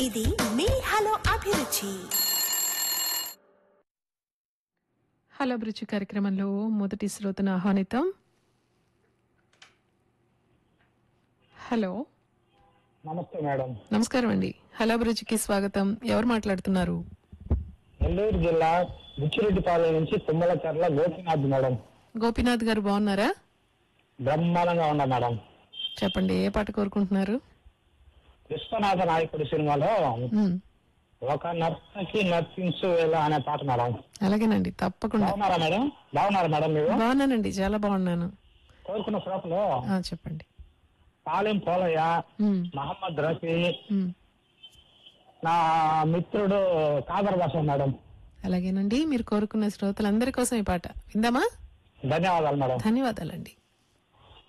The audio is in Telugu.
ఇది మీ హలో అభిరుచి. హలో అభిరుచి కార్యక్రమంలో మొదటి శ్రోతను ఆహ్వానితం. హలో, నమస్తే మేడం. నమస్కారం అండి. హలో అభిరుచికి స్వాగతం. ఎవరు మాట్లాడుతున్నారు? నెల్లూరు జిల్లా బుచ్చిరెడ్డిపాలెం నుంచి తుమ్మలచర్ల గోపినాథ్ మేడం. గోపీనాథ్ గారు బాగున్నారా? బ్రహ్మాండంగా ఉన్నా మేడం. చెప్పండి, ఏ పాట కోరుకుంటున్నారు? విశ్వనాథ నాయకుడి సినిమాలో మ్మ్. ఒక నర్తకి నర్తించు వేళ అనే పాట మేడం. అలాగేనండి, తప్పకుండా. బాగున్నారా మేడం? బాగున్నారా మేడం మీరు? బాగున్నానండి, చాలా బాగున్నాను. కోరుకున్న శ్రోతలు చెప్పండి. పాలెం పోలయ్య, మ్మ్. మహమ్మద్ రఫీ, మ్మ్. నా మిత్రుడు కాదర్ బాష మేడం. అలాగేనండి, మీరు కోరుకున్న శ్రోతలందరి కోసం ఈ పాట విందామా? ధన్యవాదాలు మేడం. ధన్యవాదాలండి.